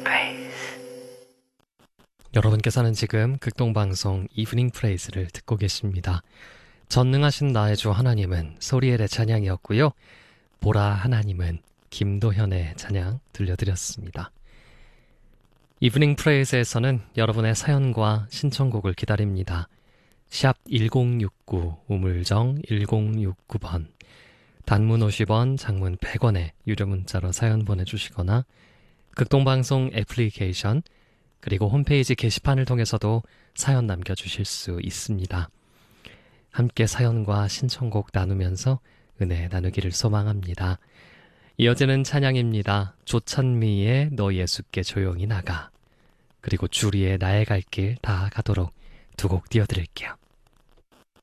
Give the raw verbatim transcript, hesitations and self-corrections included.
Praise. 여러분께서는 지금 극동방송 이브닝 프레이즈를 듣고 계십니다. 전능하신 나의 주 하나님은 소리엘의 찬양이었고요. 보라 하나님은 김도현의 찬양 들려드렸습니다. 이브닝 프레이즈에서는 여러분의 사연과 신청곡을 기다립니다. 샵 일공육구 우물정 일공육구 번, 단문 오십 원, 장문 백 원에 유료 문자로 사연 보내주시거나 극동방송 애플리케이션 그리고 홈페이지 게시판을 통해서도 사연 남겨주실 수 있습니다. 함께 사연과 신청곡 나누면서 은혜 나누기를 소망합니다. 이어지는 찬양입니다. 조찬미의 너 예수께 조용히 나가, 그리고 주리의 나의 갈 길 다 가도록 두 곡 띄워드릴게요.